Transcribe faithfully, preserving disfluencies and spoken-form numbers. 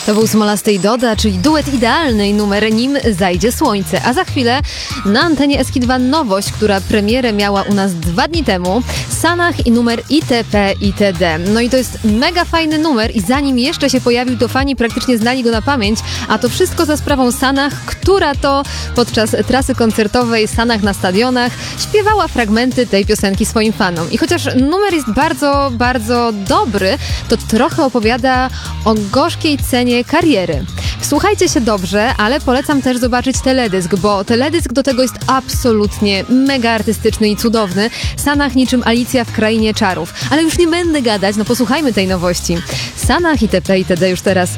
To był Smolasty i Doda, czyli duet idealny i numer Nim zajdzie słońce. A za chwilę na antenie S K I dwa nowość, która premierę miała u nas dwa dni temu. Sanach i numer itp. itd. No i to jest mega fajny numer i zanim jeszcze się pojawił, to fani praktycznie znali go na pamięć, a to wszystko za sprawą Sanach, która to podczas trasy koncertowej Sanach na stadionach śpiewała fragmenty tej piosenki swoim fanom. I chociaż numer jest bardzo, bardzo dobry, to trochę opowiada o gorzkiej cenie kariery. Słuchajcie się dobrze, ale polecam też zobaczyć teledysk, bo teledysk do tego jest absolutnie mega artystyczny i cudowny. Sanach niczym Alicja w Krainie Czarów. Ale już nie będę gadać, no posłuchajmy tej nowości. Sanach itp. itd. już teraz.